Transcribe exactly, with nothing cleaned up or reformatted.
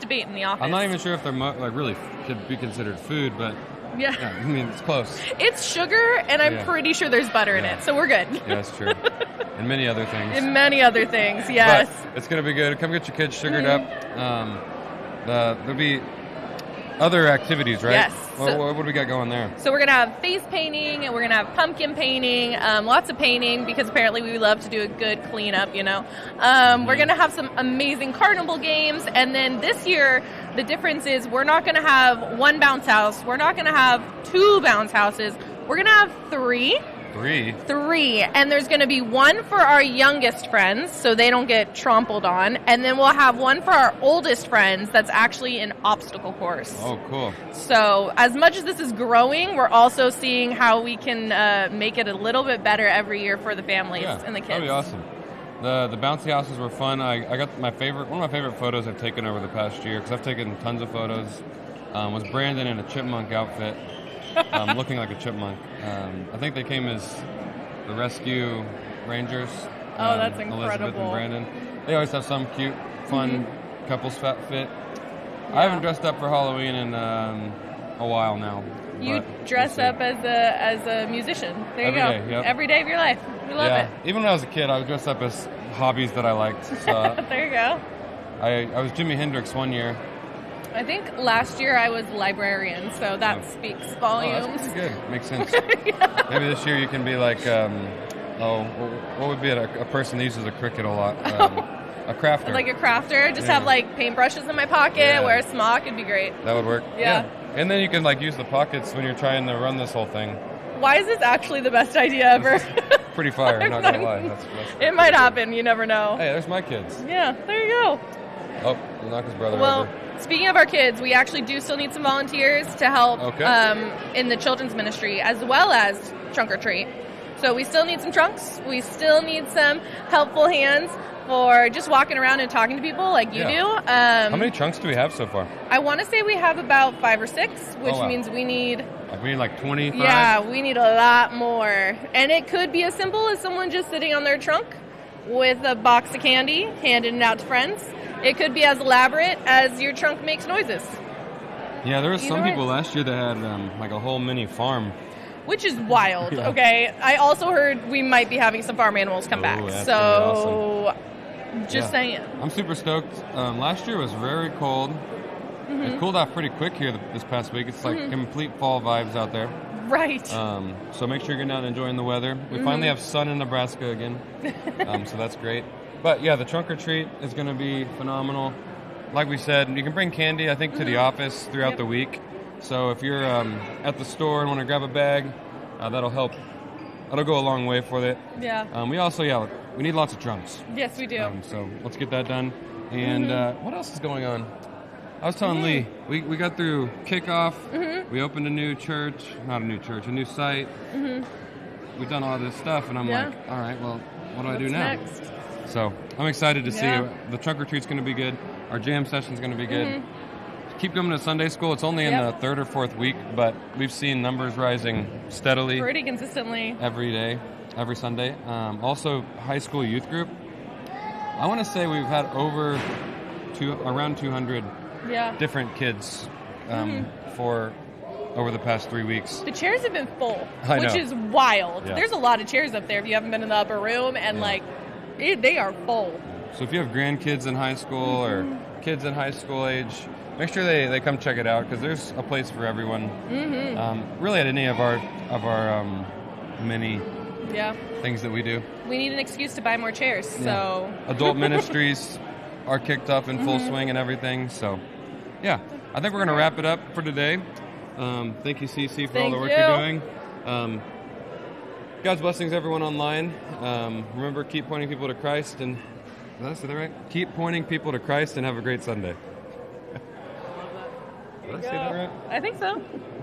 debate in the office. I'm not even sure if they're mo- like really could be considered food, but Yeah. yeah, I mean, it's close. It's sugar, and I'm Yeah. pretty sure there's butter Yeah. in it, so we're good. Yeah, that's true. And many other things. And many other things, yes. But it's going to be good. Come get your kids sugared up. Um, the, there'll be other activities, right? Yes. What, So- what, what do we got going there? So we're going to have face painting, and we're going to have pumpkin painting, um, lots of painting, because apparently we love to do a good cleanup, you know. Um, We're going to have some amazing carnival games, and then this year, the difference is we're not going to have one bounce house. We're not going to have two bounce houses. We're going to have three. Three. Three. And there's going to be one for our youngest friends, so they don't get trampled on. And then we'll have one for our oldest friends that's actually an obstacle course. Oh, cool. So as much as this is growing, we're also seeing how we can uh, make it a little bit better every year for the families Yeah, and the kids. that'd be awesome. The the bouncy houses were fun. I, I got my favorite, one of my favorite photos I've taken over the past year, because I've taken tons of photos, um, was Brandon in a chipmunk outfit, um, looking like a chipmunk. Um, I think they came as the rescue rangers. Oh, um, that's Elizabeth incredible. and Brandon. They always have some cute, fun Mm-hmm. couples fat fit. I haven't dressed up for Halloween in um, a while now. You but dress we'll see. up as a as a musician. There you Every go. day, yep. Every day of your life. We love yeah. it. Even when I was a kid, I would dress up as hobbies that I liked. So There you go. I, I was Jimi Hendrix one year. I think last year I was librarian, so that Oh. speaks Oh, volumes. that's pretty good. Makes sense. Maybe this year you can be like, um, oh, what would be a, a person that uses a cricket a lot? Um, a crafter. Like a crafter, just Yeah. have like paintbrushes in my pocket, Yeah. wear a smock, it'd be great. that would work. Yeah. And then you can like use the pockets when you're trying to run this whole thing. Why is this actually the best idea ever? Pretty fire, I'm not gonna lie. That's, that's It might happen, you never know. Hey, there's my kids. Yeah, there you go. Oh, knock his brother Well, over. speaking of our kids, we actually do still need some volunteers to help Okay. um, in the children's ministry as well as trunk or treat. So we still need some trunks. We still need some helpful hands for just walking around and talking to people like you Yeah. do. Um, How many trunks do we have so far? I want to say we have about five or six, which Oh, wow. means we need, Like we need like twenty-five? yeah, we need a lot more. And it could be as simple as someone just sitting on their trunk with a box of candy, handing it out to friends. It could be as elaborate as your trunk makes noises, Yeah, there was Either some way. people last year that had um, like a whole mini farm. which is wild, Yeah. okay? I also heard we might be having some farm animals come Ooh, back. that's So, just Yeah. saying. I'm super stoked. Um, last year was very cold. Mm-hmm. It cooled off pretty quick here th- this past week. It's like complete fall vibes out there. Right. Um, so make sure you're getting out and enjoying the weather. We Mm-hmm. finally have sun in Nebraska again, um, so that's great. But yeah, the trunk or treat is going to be phenomenal. Like we said, you can bring candy, I think, to the office throughout Yep. the week. So if you're um, at the store and want to grab a bag, uh, that'll help. That'll go a long way for it. yeah. Um, we also, yeah, we need lots of trunks. Yes, we do. Um, so let's get that done. And Mm-hmm. uh, what else is going on? I was telling Lee, we, we got through kickoff. Mm-hmm. We opened a new church, not a new church, a new site. We've done all this stuff, and I'm Mm-hmm. Yeah. like, all right, well, what do I do What's now? next? So I'm excited to Yeah. see. The trunk or treat's going to be good. Our jam session's going to be good. Keep coming to Sunday school. It's only in Mm-hmm. Yep. the third or fourth week, but we've seen numbers rising steadily Pretty consistently. every day, every Sunday. Um, also, high school youth group. I want to say we've had over two, around two hundred Yeah. different kids um, for over the past three weeks. The chairs have been full, I which know. is wild. Yeah. There's a lot of chairs up there if you haven't been in the upper room, and Yeah. like, it, they are full. So if you have grandkids in high school or kids in high school age, make sure they, they come check it out, because there's a place for everyone. Mm-hmm. Um, really, at any of our of our um, many Yeah. things that we do. We need an excuse to buy more chairs, so. Adult ministries are kicked up in full swing and everything. So, yeah, I think we're going to wrap it up for today. Um, thank you, Cece, for all Thank the work you. you. are doing. Um, God's blessings, everyone online. Um, remember, keep pointing people to Christ, and did I say that right? Keep pointing people to Christ, and have a great Sunday. Did I say that right? I think so.